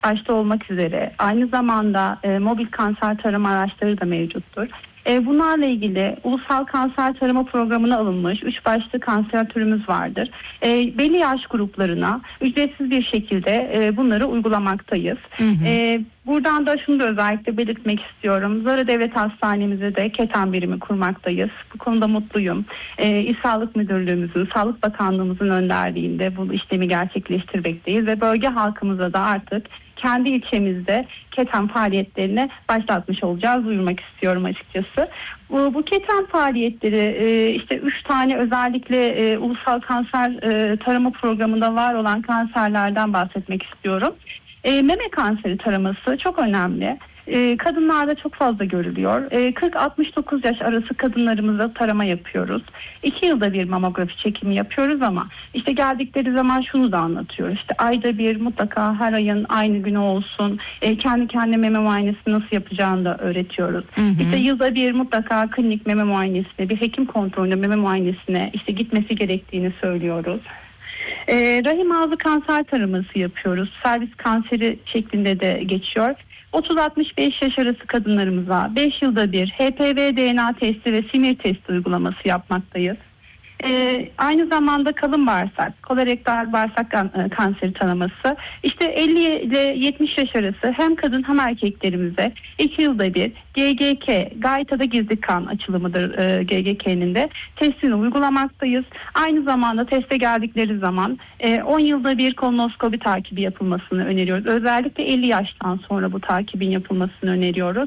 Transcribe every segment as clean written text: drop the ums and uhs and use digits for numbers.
başta olmak üzere aynı zamanda mobil kanser tarama araçları da mevcuttur. Bunlarla ilgili ulusal kanser tarama programına alınmış 3 başlı kanser türümüz vardır. Belli yaş gruplarına ücretsiz bir şekilde bunları uygulamaktayız. Hı hı. Buradan da şunu da özellikle belirtmek istiyorum. Zara Devlet Hastanemizde de keten birimi kurmaktayız. Bu konuda mutluyum. İl Sağlık Müdürlüğümüzün, Sağlık Bakanlığımızın önderliğinde bu işlemi gerçekleştirmekteyiz ve bölge halkımıza da artık kendi ilçemizde keten faaliyetlerine başlatmış olacağız, duyurmak istiyorum açıkçası. Bu keten faaliyetleri işte 3 tane özellikle ulusal kanser tarama programında var olan kanserlerden bahsetmek istiyorum. Meme kanseri taraması çok önemli. Kadınlarda çok fazla görülüyor. 40-69 yaş arası kadınlarımıza tarama yapıyoruz. 2 yılda bir mamografi çekimi yapıyoruz ama işte geldikleri zaman şunu da anlatıyor. İşte ayda bir mutlaka her ayın aynı günü olsun. Kendi kendine meme muayenesi nasıl yapacağını da öğretiyoruz. Hı hı. İşte yılda bir mutlaka klinik meme muayenesine, bir hekim kontrolünde meme muayenesine işte gitmesi gerektiğini söylüyoruz. Rahim ağzı kanser taraması yapıyoruz. Servis kanseri şeklinde de geçiyor. 30-65 yaş arası kadınlarımıza 5 yılda bir HPV DNA testi ve simir testi uygulaması yapmaktayız. Aynı zamanda kalın bağırsak, kolorektal bağırsak kanseri taraması. İşte 50 ile 70 yaş arası hem kadın hem erkeklerimize 2 yılda bir GGK, gaytada gizli kan açılımıdır GGK'nin de testini uygulamaktayız. Aynı zamanda teste geldikleri zaman 10 yılda bir kolonoskopi takibi yapılmasını öneriyoruz. Özellikle 50 yaştan sonra bu takibin yapılmasını öneriyoruz.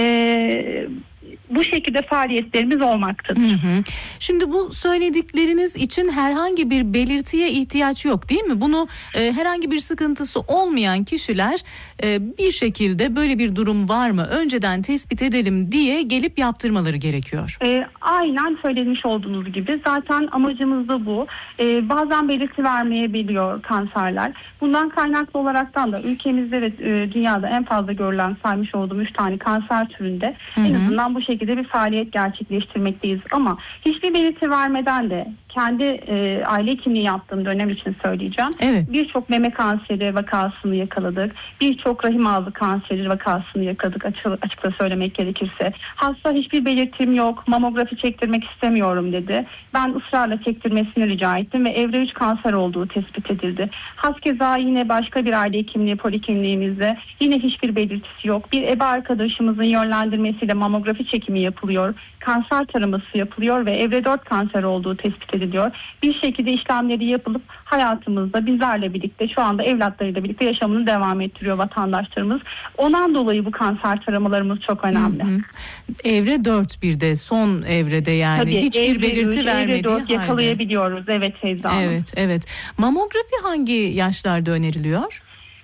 Bu şekilde faaliyetlerimiz olmaktadır. Hı hı. Şimdi bu söyledikleriniz için herhangi bir belirtiye ihtiyaç yok, değil mi? Bunu herhangi bir sıkıntısı olmayan kişiler bir şekilde böyle bir durum var mı? Önceden tespit edelim diye gelip yaptırmaları gerekiyor. Aynen söylemiş olduğunuz gibi zaten amacımız da bu. Bazen belirti vermeyebiliyor kanserler. Bundan kaynaklı olaraktan da ülkemizde ve dünyada en fazla görülen saymış olduğum 3 tane kanser türünde en azından bu şekilde bir faaliyet gerçekleştirmekteyiz. Ama hiçbir belirti vermeden de kendi aile hekimliği yaptığım dönem için söyleyeceğim. Evet. Birçok meme kanseri vakasını yakaladık. Birçok rahim ağzı kanseri vakasını yakaladık açıkça söylemek gerekirse. Hasta hiçbir belirtim yok, mamografi çektirmek istemiyorum dedi. Ben ısrarla çektirmesini rica ettim ve evre 3 kanser olduğu tespit edildi. Haskeza yine başka bir aile hekimliği polikliniğimizde yine hiçbir belirtisi yok. Bir ebe arkadaşımızın yönlendirmesiyle mamografi çekimi yapılıyor. Kanser taraması yapılıyor ve evre 4 kanser olduğu tespit ediliyor. Bir şekilde işlemleri yapılıp hayatımızda bizlerle birlikte şu anda evlatlarıyla birlikte yaşamını devam ettiriyor vatandaşlarımız. Ondan dolayı bu kanser taramalarımız çok önemli. Hı hı. Evre 4 bir de son evrede yani. Tabii, hiçbir belirti vermediği halde yakalayabiliyoruz. Evet Feyza Hanım. Evet. Mamografi hangi yaşlarda öneriliyor?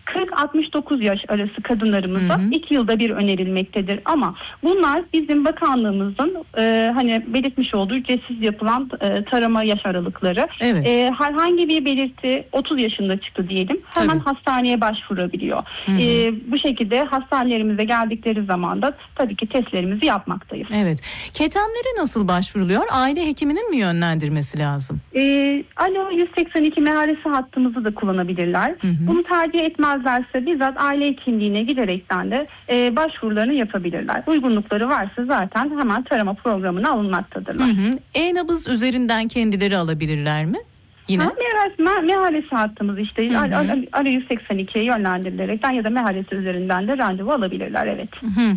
40-69 yaş arası kadınlarımıza 2 yılda bir önerilmektedir ama bunlar bizim bakanlığımızın hani belirtmiş olduğu ücretsiz yapılan tarama yaş aralıkları. Evet. Herhangi bir belirti 30 yaşında çıktı diyelim, hemen hastaneye başvurabiliyor. Bu şekilde hastanelerimize geldikleri zaman da tabii ki testlerimizi yapmaktayız. Evet. Ketemlere nasıl başvuruluyor? Aile hekiminin mi yönlendirmesi lazım? Alo 182 mehalesi hattımızı da kullanabilirler. Bunu tercih etmezlerse bizzat aile hekimliğine giderekten de başvurularını yapabilirler. Uygunlukları varsa zaten hemen tarama programına alınmaktadırlar. E-nabız üzerinden kendileri alabilirler mi? Yine? Mehalesi hattımız işte Alo 182'ye yönlendirilerekten ya da mehalesi üzerinden de randevu alabilirler. Evet.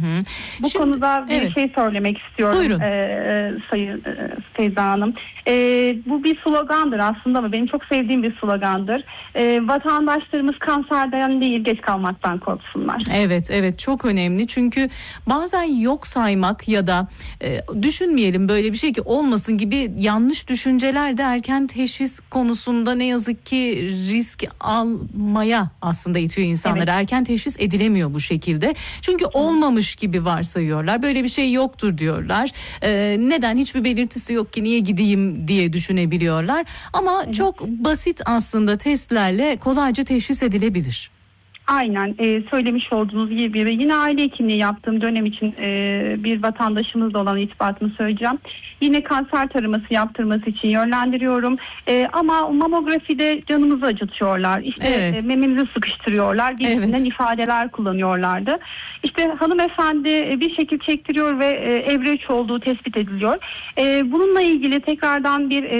Bu konuda bir şey söylemek istiyorum. Buyurun. Sayın Feyza Hanım. Bu bir slogandır aslında ama benim çok sevdiğim bir slogandır. Vatandaşlarımız kanserden değil geç kalmaktan korksunlar. Evet çok önemli çünkü bazen yok saymak ya da düşünmeyelim böyle bir şey ki olmasın gibi yanlış düşünceler de erken teşhis konusunda ne yazık ki risk almaya aslında itiyor insanları. Evet. Erken teşhis edilemiyor bu şekilde. Çünkü olmamış gibi varsayıyorlar. Böyle bir şey yoktur diyorlar. Neden hiçbir belirtisi yok ki niye gideyim diye düşünebiliyorlar. Ama çok basit aslında testlerle kolayca teşhis edilebilir. Aynen söylemiş olduğunuz gibi yine aile hekimliği yaptığım dönem için bir vatandaşımızla olan irtibatımı söyleyeceğim. yine kanser taraması yaptırması için yönlendiriyorum. Ama mamografide canımızı acıtıyorlar. İşte Evet. mememizi sıkıştırıyorlar gibisinden ifadeler kullanıyorlardı. İşte hanımefendi bir şekil çektiriyor ve evre 3 olduğu tespit ediliyor. Bununla ilgili tekrardan bir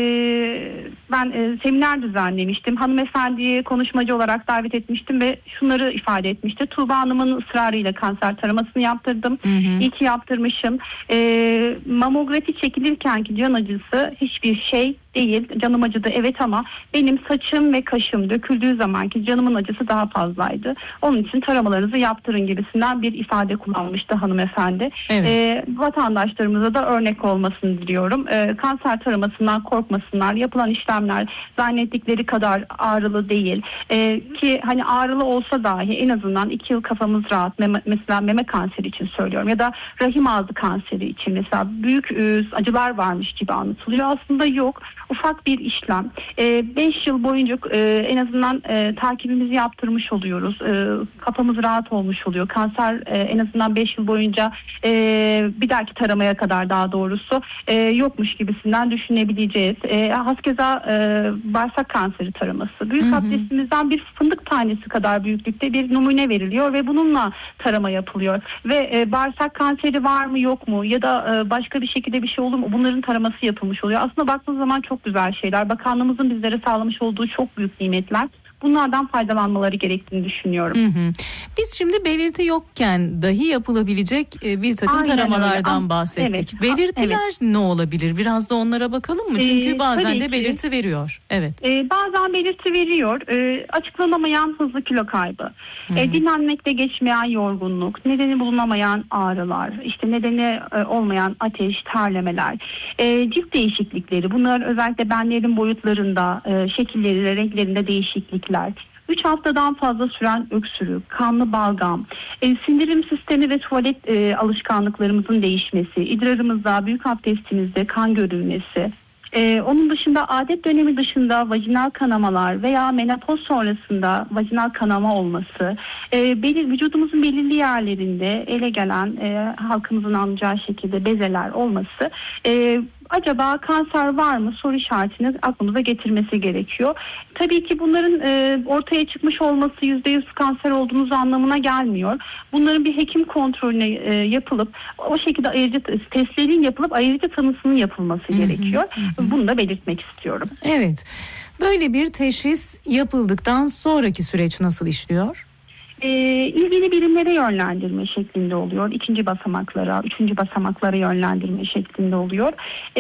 ben seminer düzenlemiştim. Hanımefendiyi konuşmacı olarak davet etmiştim ve şunları ifade etmişti. Tuğba Hanım'ın ısrarıyla kanser taramasını yaptırdım. İyi ki yaptırmışım. Mamografi çekilirkenki can acısı hiçbir şey değil. Canım acıdı evet ama benim saçım ve kaşım döküldüğü zamanki canımın acısı daha fazlaydı. Onun için taramalarınızı yaptırın gibisinden bir ifade kullanmıştı hanımefendi. Evet. Vatandaşlarımıza da örnek olmasını diliyorum. Kanser taramasından korkmasınlar. Yapılan işlemler zannettikleri kadar ağrılı değil. Ki hani ağrılı olsa dahi en azından 2 yıl kafamız rahat. Mesela meme kanseri için söylüyorum ya da rahim ağzı kanseri için mesela büyük acılar varmış gibi anlatılıyor. Aslında yok. Ufak bir işlem. 5 yıl boyunca en azından takibimizi yaptırmış oluyoruz. Kafamız rahat olmuş oluyor. Kanser en azından 5 yıl boyunca bir dahaki taramaya kadar daha doğrusu yokmuş gibisinden düşünebileceğiz. Haskeza bağırsak kanseri taraması. Büyük abdestimizden bir fındık tanesi kadar büyüklükte bir numune veriliyor ve bununla tarama yapılıyor. Ve bağırsak kanseri var mı yok mu ya da başka bir şekilde bir şey olur mu? Bunların taraması yapılmış oluyor. Aslında baktığınız zaman çok güzel şeyler. Bakanlığımızın bizlere sağlamış olduğu çok büyük nimetler. Bunlardan faydalanmaları gerektiğini düşünüyorum. Biz şimdi belirti yokken dahi yapılabilecek bir takım taramalardan bahsettik. Evet. Belirtiler ne olabilir? Biraz da onlara bakalım mı? Çünkü bazen de belirti veriyor. Evet. Bazen belirti veriyor. Açıklanamayan hızlı kilo kaybı. Dinlenmekte geçmeyen yorgunluk. Nedeni bulunamayan ağrılar. İşte nedeni olmayan ateş, terlemeler. Cilt değişiklikleri. Bunlar özellikle benlerin boyutlarında, şekilleri, renklerinde değişiklikler. 3 haftadan fazla süren öksürük, kanlı balgam, sindirim sistemi ve tuvalet alışkanlıklarımızın değişmesi, idrarımızda, büyük abdestimizde kan görülmesi, onun dışında adet dönemi dışında vajinal kanamalar veya menopoz sonrasında vajinal kanama olması, vücudumuzun belirli yerlerinde ele gelen halkımızın anlayacağı şekilde bezeler olması, acaba kanser var mı soru işaretini aklımıza getirmesi gerekiyor. Tabii ki bunların ortaya çıkmış olması %100 kanser olduğunuz anlamına gelmiyor. Bunların bir hekim kontrolüne yapılıp o şekilde ayırıcı testlerin yapılıp ayırıcı tanısının yapılması gerekiyor. Bunu da belirtmek istiyorum. Evet. Böyle bir teşhis yapıldıktan sonraki süreç nasıl işliyor? İlgili birimlere yönlendirme şeklinde oluyor. 2. basamaklara, 3. basamaklara yönlendirme şeklinde oluyor.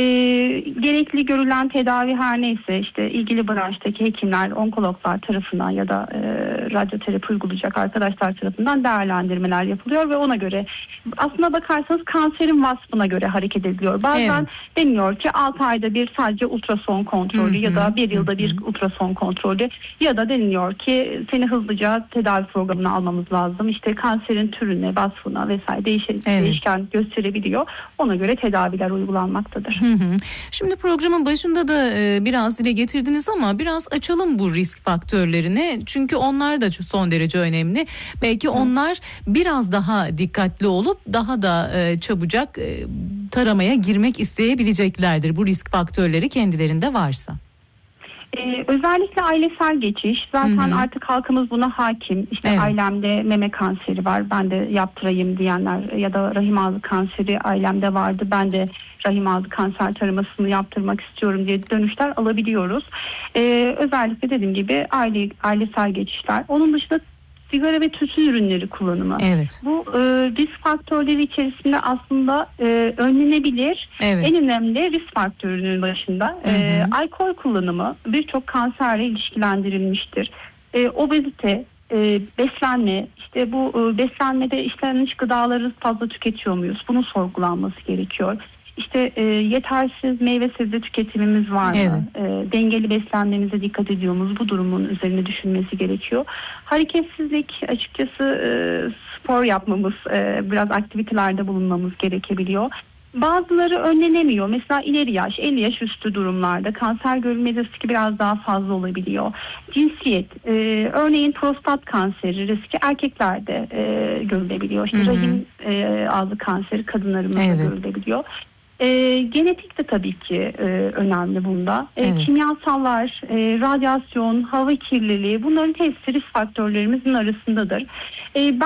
Gerekli görülen tedavi her neyse işte ilgili branştaki hekimler, onkologlar tarafından ya da radyoterapi uygulayacak arkadaşlar tarafından değerlendirmeler yapılıyor ve ona göre aslına bakarsanız kanserin vasfına göre hareket ediliyor. Bazen deniyor ki 6 ayda bir sadece ultrason kontrolü ya da 1 yılda bir ultrason kontrolü ya da deniliyor ki seni hızlıca tedavi programına almamız lazım. İşte kanserin türüne, vasfına vesaire değişken gösterebiliyor. Ona göre tedaviler uygulanmaktadır. Şimdi programın başında da biraz dile getirdiniz ama biraz açalım bu risk faktörlerini. Çünkü onlar da son derece önemli. Belki onlar biraz daha dikkatli olup daha da çabucak taramaya girmek isteyebileceklerdir. Bu risk faktörleri kendilerinde varsa. Özellikle ailesel geçiş. Zaten artık halkımız buna hakim. İşte ailemde meme kanseri var, ben de yaptırayım diyenler ya da rahim ağzı kanseri ailemde vardı, ben de rahim ağzı kanser taramasını yaptırmak istiyorum diye dönüşler alabiliyoruz. Özellikle dediğim gibi ailesel geçişler. Onun dışında sigara ve tütün ürünleri kullanımı. Bu risk faktörleri içerisinde aslında önlenebilir. En önemli risk faktörünün başında alkol kullanımı birçok kanserle ilişkilendirilmiştir. Obezite, beslenme, işte bu beslenmede işlenmiş gıdaları fazla tüketiyor muyuz? Bunun sorgulanması gerekiyor. İşte yetersiz meyve sebze tüketimimiz var mı? Dengeli beslenmemize dikkat ediyor muyuz? Bu durumun üzerine düşünmesi gerekiyor. Hareketsizlik, açıkçası spor yapmamız, biraz aktivitelerde bulunmamız gerekebiliyor. Bazıları önlenemiyor. Mesela ileri yaş, 50 yaş üstü durumlarda kanser görülme riski biraz daha fazla olabiliyor. Cinsiyet, örneğin prostat kanseri riski erkeklerde görülebiliyor. İşte rahim ağzı kanseri kadınlarımızda görülebiliyor. Genetik de tabii ki önemli bunda. Evet. Kimyasallar, radyasyon, hava kirliliği bunların hepsi risk faktörlerimizin arasındadır.